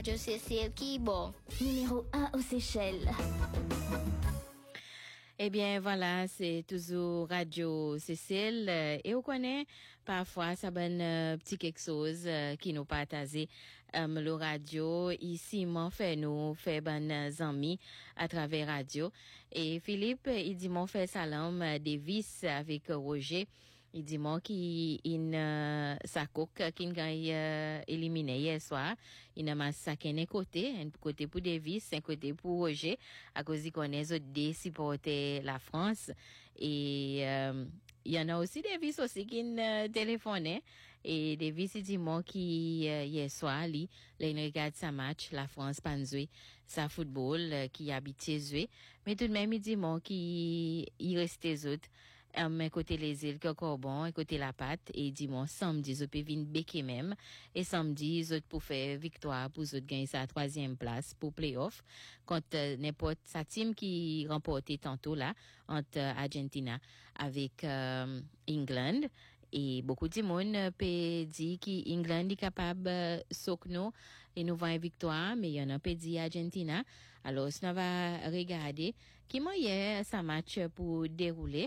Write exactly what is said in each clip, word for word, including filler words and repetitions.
Je sais c'est qui bon. Numéro un aux Seychelles. Eh bien, voilà, c'est toujours Radio Cécile. Euh, et on connaît, parfois, ça donne euh, petit quelque chose euh, qui nous partage euh, le radio. Ici, m'en fait nous, fait bonnes amis à travers radio. Et Philippe, il dit, m'en fait salam euh, Davis avec Roger. Il dit moi qui in uh, sa coque qui a éliminé hier soir, il a ma saqué côté, un côté pour Davis, un côté pour Roger, à cause qu'il connaît les autres supporter la France et euh, il y en a aussi Davis aussi qui uh, téléphonait et Davis il dit moi qui uh, hier soir lui, là il regarde sa match la France pas jouer sa football uh, qui habite jouer mais tout de même il dit moi qui il reste les autres Um, côté les îles que Corbon, côté la pâte, et dimanche, samedi, je peux venir béquer même, et samedi, je pour faire victoire, pour je gagner sa troisième place, pour playoff, contre euh, n'importe sa team qui remportait tantôt là, entre euh, Argentina avec euh, England, et beaucoup de monde peut dire qu'England est capable de euh, et nous voir une victoire, mais il y en a peut dire Argentina. Alors, on va regarder qui moyen ça match pour dérouler.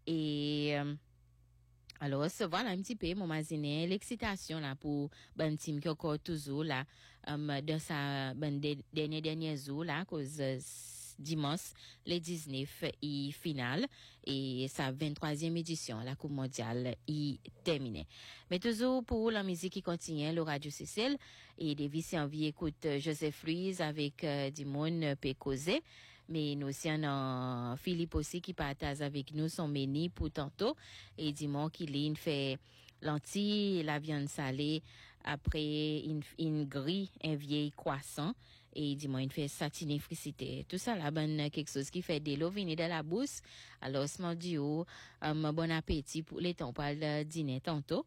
Et euh, alors voilà un petit peu mon mazine l'excitation là pour ben team qui encore toujours là um, dans sa ben de, dernier dernier jour là cause euh, dimanche le dix-neuf et finale et sa vingt-troisième édition la Coupe mondiale est terminée. Mais toujours pour la musique qui continue le Radio Cécile et Davis envie écoute Joseph Louise avec euh, Dimon Pécosé. Mais nous aussi on a Philippe aussi qui partage avec nous son menu pour tantôt et dis-moi qu'il il fait lentilles, la viande salée, après une, une grille, un vieil croissant et dis-moi il fait satiné fricité. Tout ça là bonne quelque chose qui fait de l'eau venir de la bouche. Alors ce mardi um, bon appétit pour les temps pour le dîner tantôt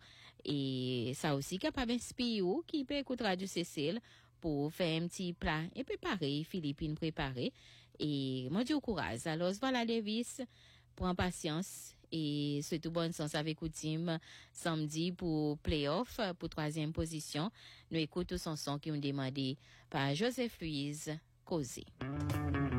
et ça aussi capable d'inspirer qui peut écouter Radio Cécile pour faire un petit plat et préparer, Philippine préparer. Et moi, du courage. Alors, voilà, Davis, prends patience et surtout bonne sens avec Coutume samedi pour playoff, pour troisième position. Nous écoutons son son qui ont demandé par Joseph Louise Causé.